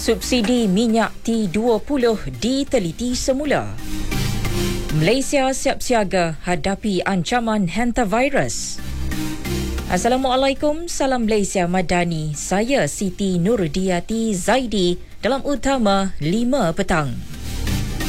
Subsidi minyak T20 diteliti semula. Malaysia siap siaga hadapi ancaman hantavirus. Assalamualaikum, salam Malaysia Madani. Saya Siti Nurdiati Zaidi dalam Utama 5 petang.